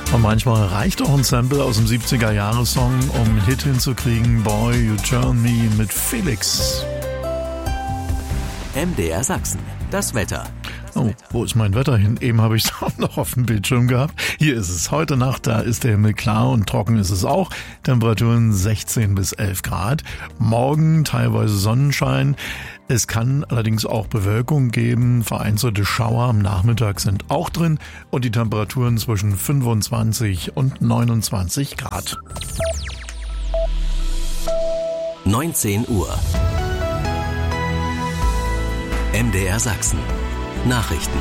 Und manchmal reicht auch ein Sample aus dem 70er-Jahres-Song, um einen Hit hinzukriegen. Boy, You Turn Me mit Felix. MDR Sachsen, das Wetter. Oh, wo ist mein Wetter hin? Eben habe ich es auch noch auf dem Bildschirm gehabt. Hier ist es heute Nacht, da ist der Himmel klar und trocken ist es auch. Temperaturen 16 bis 11 Grad. Morgen teilweise Sonnenschein. Es kann allerdings auch Bewölkung geben. Vereinzelte Schauer am Nachmittag sind auch drin und die Temperaturen zwischen 25 und 29 Grad. 19 Uhr. MDR Sachsen. Nachrichten.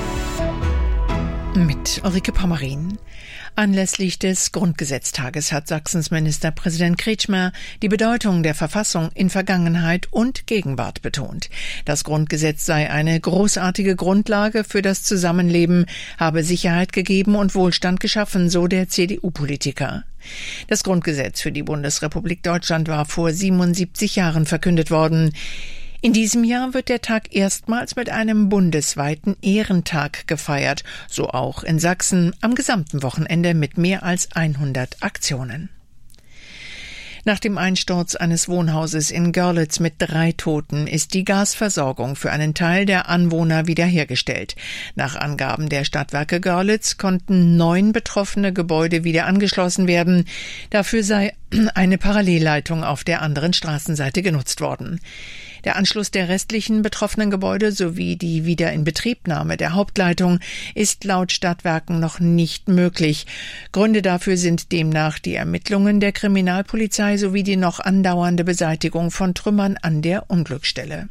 Mit Ulrike Pommerin. Anlässlich des Grundgesetztages hat Sachsens Ministerpräsident Kretschmer die Bedeutung der Verfassung in Vergangenheit und Gegenwart betont. Das Grundgesetz sei eine großartige Grundlage für das Zusammenleben, habe Sicherheit gegeben und Wohlstand geschaffen, so der CDU-Politiker. Das Grundgesetz für die Bundesrepublik Deutschland war vor 77 Jahren verkündet worden. In diesem Jahr wird der Tag erstmals mit einem bundesweiten Ehrentag gefeiert, so auch in Sachsen am gesamten Wochenende mit mehr als 100 Aktionen. Nach dem Einsturz eines Wohnhauses in Görlitz mit 3 Toten ist die Gasversorgung für einen Teil der Anwohner wiederhergestellt. Nach Angaben der Stadtwerke Görlitz konnten 9 betroffene Gebäude wieder angeschlossen werden. Dafür sei eine Parallelleitung auf der anderen Straßenseite genutzt worden. Der Anschluss der restlichen betroffenen Gebäude sowie die Wiederinbetriebnahme der Hauptleitung ist laut Stadtwerken noch nicht möglich. Gründe dafür sind demnach die Ermittlungen der Kriminalpolizei sowie die noch andauernde Beseitigung von Trümmern an der Unglücksstelle.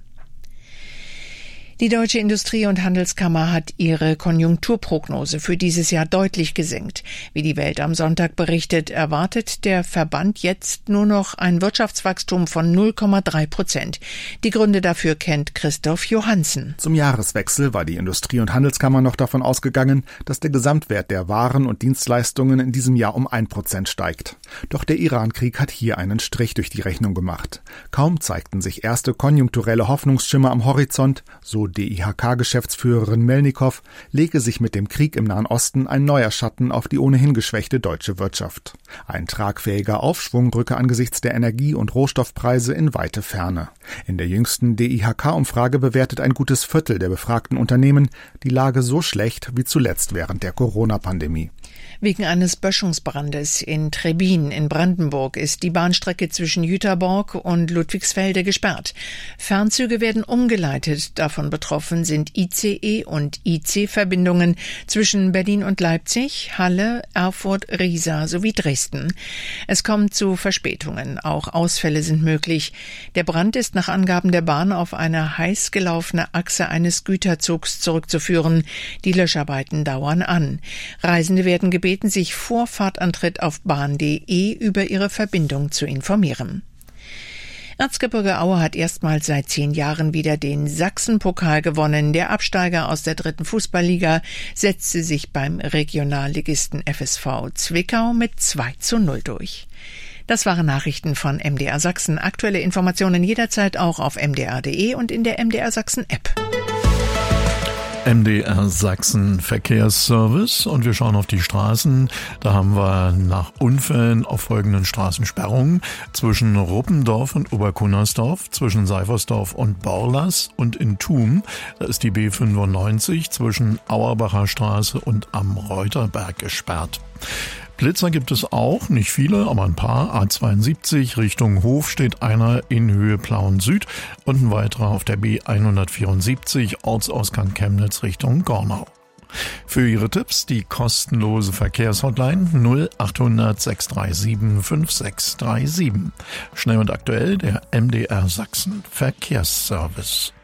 Die Deutsche Industrie- und Handelskammer hat ihre Konjunkturprognose für dieses Jahr deutlich gesenkt. Wie die Welt am Sonntag berichtet, erwartet der Verband jetzt nur noch ein Wirtschaftswachstum von 0,3%. Die Gründe dafür kennt Christoph Johansen. Zum Jahreswechsel war die Industrie- und Handelskammer noch davon ausgegangen, dass der Gesamtwert der Waren und Dienstleistungen in diesem Jahr um 1% steigt. Doch der Iran-Krieg hat hier einen Strich durch die Rechnung gemacht. Kaum zeigten sich erste konjunkturelle Hoffnungsschimmer am Horizont, so DIHK-Geschäftsführerin Melnikow, lege sich mit dem Krieg im Nahen Osten ein neuer Schatten auf die ohnehin geschwächte deutsche Wirtschaft. Ein tragfähiger Aufschwung rücke angesichts der Energie- und Rohstoffpreise in weite Ferne. In der jüngsten DIHK-Umfrage bewertet ein gutes Viertel der befragten Unternehmen die Lage so schlecht wie zuletzt während der Corona-Pandemie. Wegen eines Böschungsbrandes in Trebin in Brandenburg ist die Bahnstrecke zwischen Jüterborg und Ludwigsfelde gesperrt. Fernzüge werden umgeleitet. Davon betroffen sind ICE und IC-Verbindungen zwischen Berlin und Leipzig, Halle, Erfurt, Riesa sowie Dresden. Es kommt zu Verspätungen. Auch Ausfälle sind möglich. Der Brand ist nach Angaben der Bahn auf eine heiß gelaufene Achse eines Güterzugs zurückzuführen. Die Löscharbeiten dauern an. Reisende werden gebeten, sich vor Fahrtantritt auf bahn.de über ihre Verbindung zu informieren. Erzgebirge Aue hat erstmals seit 10 Jahren wieder den Sachsenpokal gewonnen. Der Absteiger aus der 3. Fußballliga setzte sich beim Regionalligisten FSV Zwickau mit 2:0 durch. Das waren Nachrichten von MDR Sachsen. Aktuelle Informationen jederzeit auch auf mdr.de und in der MDR Sachsen App. MDR Sachsen Verkehrsservice und wir schauen auf die Straßen. Da haben wir nach Unfällen auf folgenden Straßensperrungen zwischen Ruppendorf und Oberkunnersdorf, zwischen Seifersdorf und Borlas und in Thum. Da ist die B95 zwischen Auerbacher Straße und am Reuterberg gesperrt. Blitzer gibt es auch, nicht viele, aber ein paar. A72 Richtung Hof steht einer in Höhe Plauen Süd und ein weiterer auf der B174 Ortsausgang Chemnitz Richtung Gornau. Für Ihre Tipps die kostenlose Verkehrshotline 0800 637 5637. Schnell und aktuell der MDR Sachsen Verkehrsservice.